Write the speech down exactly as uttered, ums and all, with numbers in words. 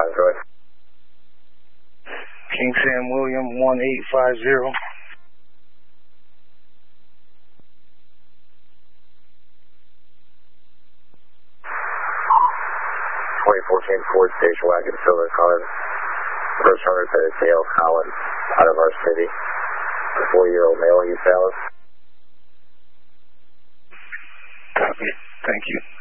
Android. King Sam William one eight five zero. twenty fourteen Ford station wagon silver card. First owner is Dale Collins out of our city. A four-year-old male, he's valid. Copy. Thank you.